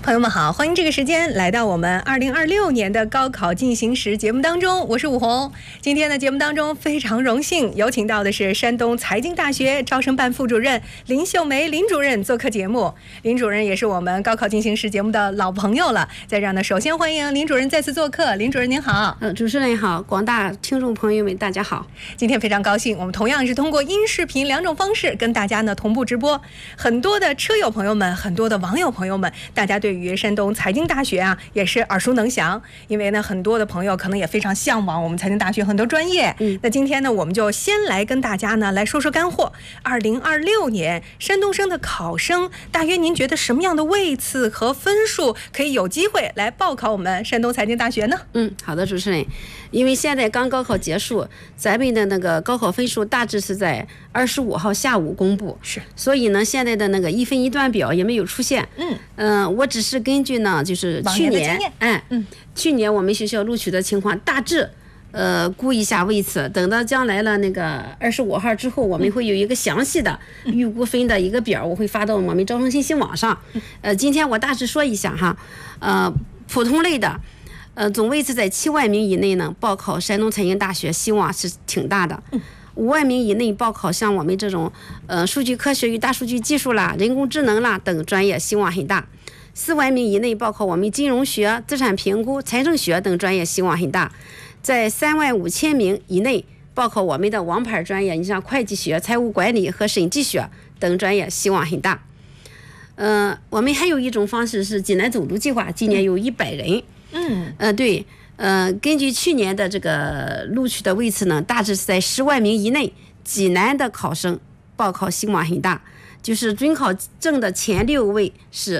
朋友们好，欢迎这个时间来到我们2026年的高考进行时节目当中，我是武红。今天的节目当中非常荣幸有请到的是山东财经大学招生办副主任林秀梅林主任做客节目。林主任也是我们高考进行时节目的老朋友了，在这儿呢，首先欢迎林主任再次做客。林主任您好。 主持人好，广大听众朋友们大家好。 今天非常高兴，我们同样是通过音视频两种方式跟大家呢同步直播。很多的车友朋友们，很多的网友朋友们，大家对于山东财经大学啊也是耳熟能详，因为呢很多的朋友可能也非常向往我们财经大学很多专业。那今天呢我们就先来跟大家呢来说说干货。2026年山东省的考生，大约您觉得什么样的位次和分数可以有机会来报考我们山东财经大学呢？ 好的，主持人，因为现在刚高考结束，咱们的那个高考分数大致是在25号下午公布， 是， 所以呢现在的那个一分一段表也没有出现。我只是根据呢就是去年去年我们学校录取的情况大致估一下位次，等到将来了那个25号之后，我们会有一个详细的预估分的一个表，我会发到我们招生信息网上。今天我大致说一下哈，普通类的总位次在7万名以内呢，报考山东财经大学希望是挺大的。5万名以内报考像我们这种数据科学与大数据技术啦、人工智能啦等专业希望很大。4万名以内报考我们金融学、资产评估、财政学等专业希望很大。在3万5千名以内报考我们的王牌专业，你像会计学、财务管理和审计学等专业希望很大。我们还有一种方式是济南走读计划，今年有100人。对，根据去年的这个录取的位次呢，大致是在10万名以内，济南的考生报考希望很大。就是准考证的前6位是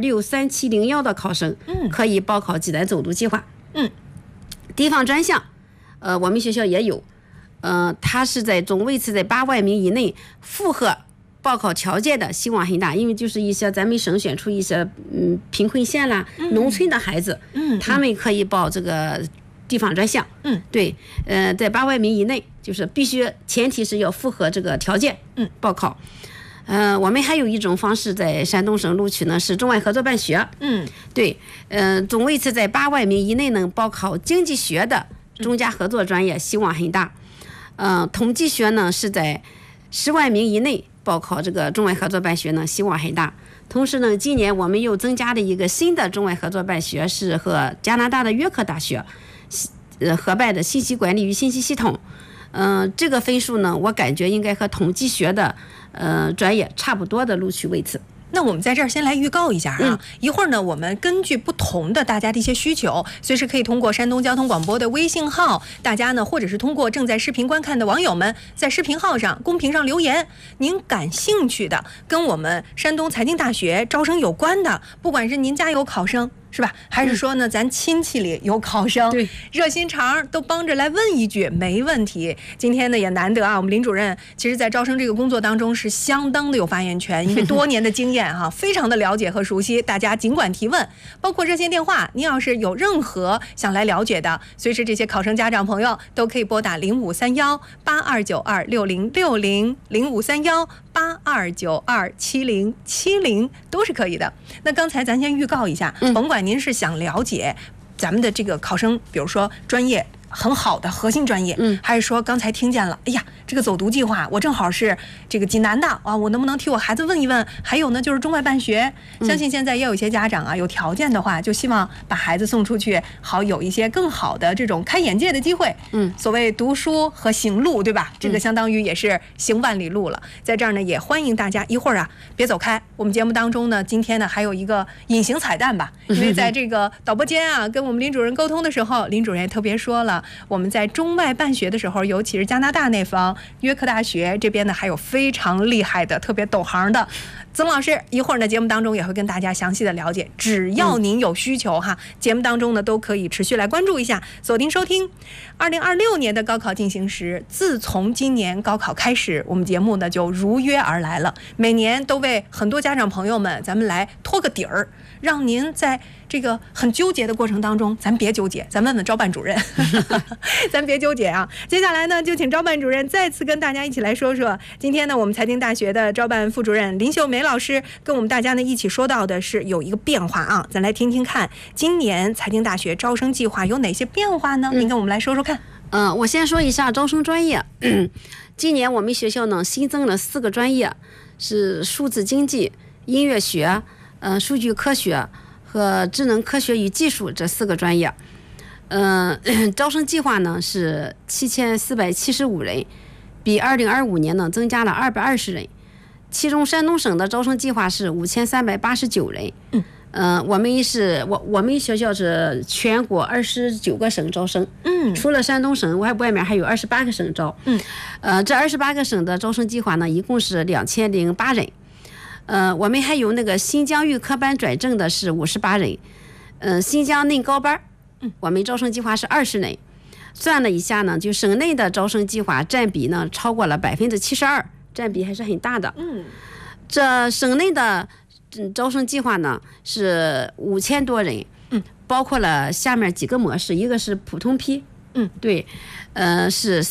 263-701的考生，可以报考济南走读计划。地方专项，我们学校也有，它是在总位次在8万名以内，符合报考条件的希望很大，因为就是一些咱们省选出一些贫困县啦、农村的孩子，他们可以报这个地方专项。对，在8万名以内，就是必须前提是要符合这个条件报考。我们还有一种方式在山东省录取呢，是中外合作办学。对，总位次在8万名以内能报考经济学的中加合作专业希望很大。统计学呢是在10万名以内报考这个中外合作办学呢希望很大。同时呢，今年我们又增加了一个新的中外合作办学，是和加拿大的约克大学合办的信息管理与信息系统。这个分数呢，我感觉应该和统计学的专业差不多的录取位次。 那我们在这儿先来预告一下啊，一会儿呢，我们根据不同的大家的一些需求，随时可以通过山东交通广播的微信号，大家呢，或者是通过正在视频观看的网友们，在视频号上、公屏上留言，您感兴趣的，跟我们山东财经大学招生有关的，不管是您家有考生，是吧？还是说呢，咱亲戚里有考生， 对， 热心肠都帮着来问一句，没问题。今天呢也难得啊，我们林主任其实在招生这个工作当中是相当的有发言权，因为多年的经验哈，非常的了解和熟悉。大家尽管提问，包括热线电话，您要是有任何想来了解的，随时这些考生家长朋友都可以拨打0531-8292-6060 0531-8292-7070都是可以的。那刚才咱先预告一下，甭管您是想了解咱们的这个考生，比如说专业很好的核心专业，还是说刚才听见了，哎呀，这个走读计划我正好是这个济南的啊，我能不能替我孩子问一问？还有呢，就是中外办学，相信现在也有一些家长啊，有条件的话，就希望把孩子送出去，好有一些更好的这种开眼界的机会。所谓读书和行路，对吧？这个相当于也是行万里路了。在这儿呢，也欢迎大家一会儿啊，别走开。我们节目当中呢，今天呢还有一个隐形彩蛋吧，因为在这个导播间啊，跟我们林主任沟通的时候，林主任也特别说了，我们在中外办学的时候，尤其是加拿大那方约克大学这边呢，还有非常厉害的、特别懂行的曾老师。一会儿呢，节目当中也会跟大家详细的了解。只要您有需求哈，节目当中呢都可以持续来关注一下，锁定收听。2026年的高考进行时，自从今年高考开始，我们节目呢就如约而来了，每年都为很多家长朋友们，咱们来托个底儿，让您在这个很纠结的过程当中，咱别纠结，咱问问招办主任咱别纠结啊。接下来呢，就请招办主任再次跟大家一起来说说，今天呢我们财经大学的招办副主任林秀梅老师跟我们大家呢一起说到的是有一个变化啊，咱来听听看，今年财经大学招生计划有哪些变化呢？您跟我们来说说看。 我先说一下招生专业。今年我们学校呢新增了4个专业，是数字经济、音乐学、数据科学和智能科学与技术这4个专业。招生计划呢是7475人，比2025年呢增加了220人。其中山东省的招生计划是5389人。我们学校是全国29个省招生。除了山东省，外面还有28个省招。这28个省的招生计划呢，一共是2008人。我们还有那个新疆预科班转正的是58人。新疆内高班，我们招生计划是20人。算了一下呢，就省内的招生计划占比呢超过了72%，占比还是很大的。这省内的招生计划呢是5000多人，包括了下面几个模式，一个是普通批，对，是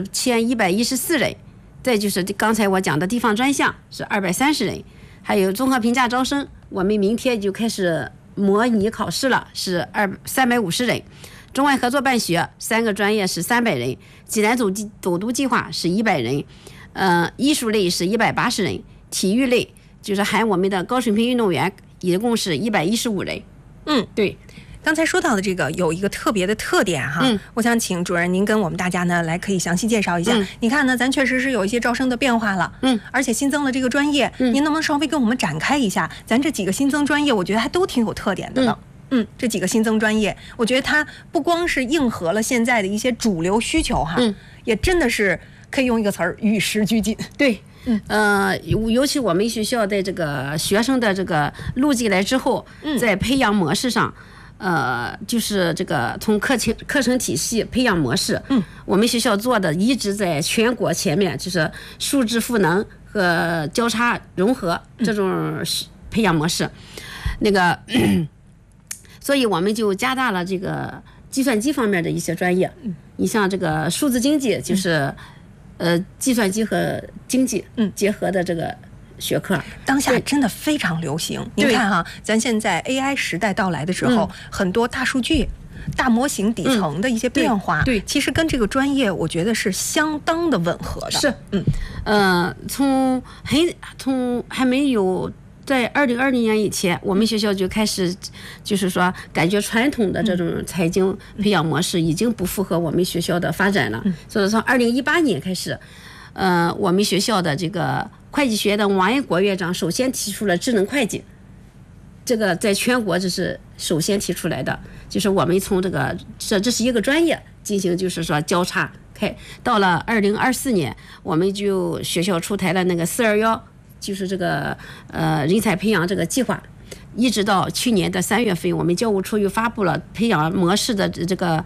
4114人，再就是刚才我讲的地方专项是230人，还有综合评价招生，我们明天就开始模拟考试了，是350人，中外合作办学3个专业是300人，济南走读计划是100人，艺术类是180人，体育类就是含我们的高水平运动员，一共是115人。对。 刚才说到的这个有一个特别的特点哈，我想请主任您跟我们大家呢来可以详细介绍一下。你看呢，咱确实是有一些招生的变化了，而且新增了这个专业，您能不能稍微跟我们展开一下？咱这几个新增专业，我觉得还都挺有特点的呢。这几个新增专业，我觉得它不光是应和了现在的一些主流需求哈，也真的是可以用一个词儿与时俱进。 对。尤其我们学校在这个学生的这个录进来之后，在培养模式上，就是这个从课程体系培养模式，我们学校做的一直在全国前面，就是数质赋能和交叉融合这种培养模式，那个，所以我们就加大了这个计算机方面的一些专业，你像这个数字经济就是。计算机和经济结合的这个学科， 当下真的非常流行。您看哈，咱现在 AI 时代到来的时候，很多大数据、大模型底层的一些变化， 对， 其实跟这个专业我觉得是相当的吻合的。 是，从还没有。在2020年以前，我们学校就开始，就是说，感觉传统的这种财经培养模式已经不符合我们学校的发展了。所以从2018年开始，我们学校的这个会计学院的王安国院长首先提出了智能会计，这个在全国这是首先提出来的，就是我们从这是一个专业进行，就是说交叉开。到了2024年，我们就学校出台了那个421。就是这个人才培养这个计划，一直到去年的3月份，我们教务处又发布了培养模式的这个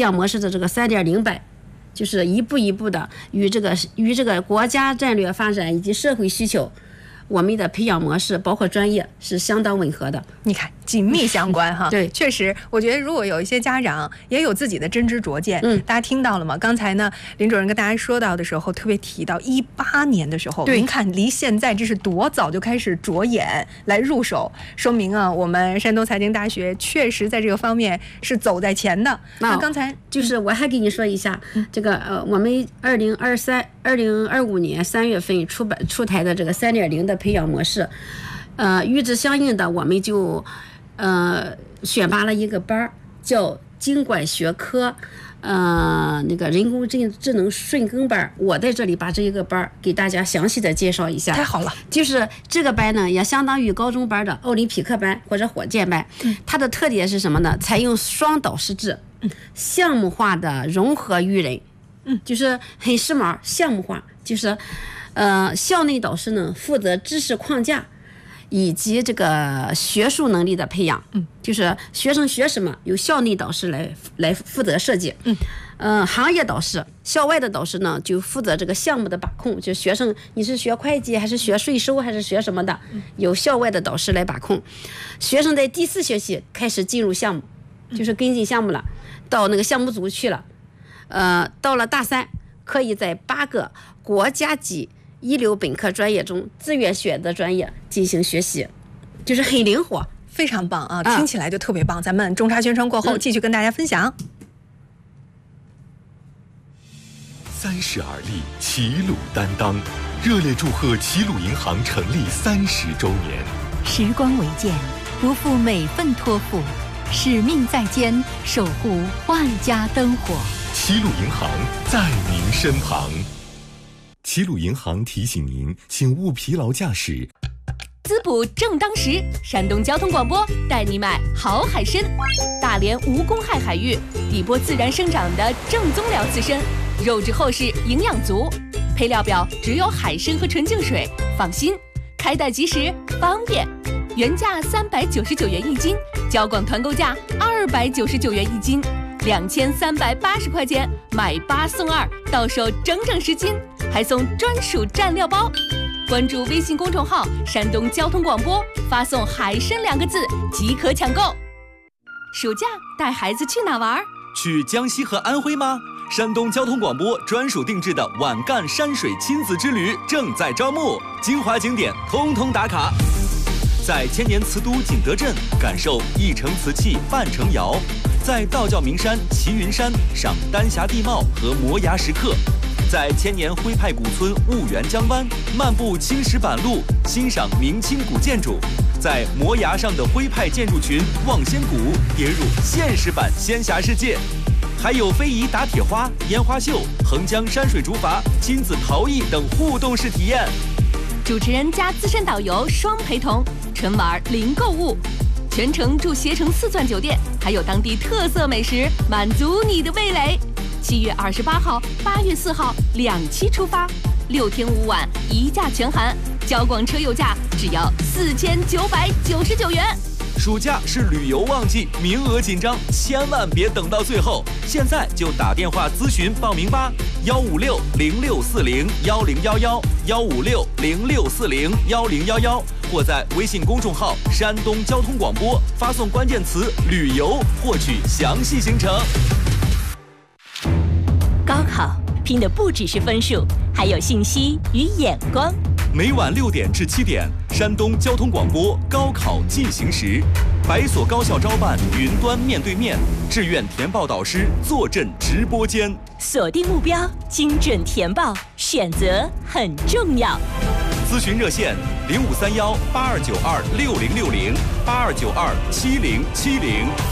3.0版，就是一步一步的与这个国家战略发展以及社会需求，我们的培养模式包括专业是相当吻合的。 你看紧密相关哈。 对， 确实，我觉得如果有一些家长也有自己的真知灼见，大家听到了吗？刚才呢，林主任跟大家说到的时候，特别提到18年的时候，您看离现在这是多早就开始着眼来入手，说明啊，我们山东财经大学确实在这个方面是走在前的。那刚才就是我还跟你说一下，这个我们2025年3月份出台的这个3.0的培养模式，与之相应的，我们就选拔了一个班叫经管学科那个人工智能顺耕班。我在这里把这一个班给大家详细的介绍一下。 太好了， 就是这个班呢也相当于高中班的奥林匹克班或者火箭班。它的特点是什么呢？采用双导师制，项目化的融合育人，就是很时髦，项目化，就是校内导师呢负责知识框架以及这个学术能力的培养，就是学生学什么由校内导师来负责设计，行业导师、校外的导师呢就负责这个项目的把控，就学生你是学会计还是学税收还是学什么的，由校外的导师来把控。学生在第4学期开始进入项目，就是跟进项目了，到那个项目组去了，到了大3可以在8个国家级一流本科专业中自愿选择专业进行学习，就是很灵活， 非常棒啊！听起来就特别棒。咱们中插宣传过后，继续跟大家分享。 30而立，齐鲁担当，热烈祝贺齐鲁银行成立30周年。 时光为鉴，不负每份托付，使命在肩，守护万家灯火。 齐鲁银行在您身旁。齐鲁银行提醒您，请勿疲劳驾驶。 滋补正当时，山东交通广播带你买好海参，大连无公害海域，底波自然生长的正宗辽刺参，肉质厚实，营养足。配料表只有海参和纯净水，放心，开袋即食，方便。原价399元一斤，交广团购价299元一斤，2380块钱买8送2，到手整整10斤，还送专属蘸料包。关注微信公众号山东交通广播，发送海参2个字即可抢购。暑假带孩子去哪玩？ 去江西和安徽吗？山东交通广播专属定制的皖赣山水亲子之旅正在招募，精华景点通通打卡。在千年瓷都景德镇感受一城瓷器半城窑，在道教名山齐云山赏丹霞地貌和摩崖石刻，在千年徽派古村婺源江湾漫步青石板路，欣赏明清古建筑，在摩崖上的徽派建筑群望仙谷跌入现实版仙侠世界，还有非遗打铁花、烟花秀、横江山水竹筏、亲子陶艺等互动式体验。 主持人加资深导游双陪同，纯玩零购物，全程住携程4钻酒店，还有当地特色美食，满足你的味蕾。7月28号、8月4号2期出发，6天5晚1价全含，交广车友价只要4999元。 暑假是旅游旺季，名额紧张，千万别等到最后，现在就打电话咨询报名吧，15606401011，15606401011，或在微信公众号山东交通广播发送关键词旅游，获取详细行程。 高考拼的不只是分数，还有信息与眼光。 每晚6点至7点，山东交通广播高考进行时，百所高校招办云端面对面，志愿填报导师坐镇直播间。 锁定目标，精准填报，选择很重要。 咨询热线：053182926060，82927070。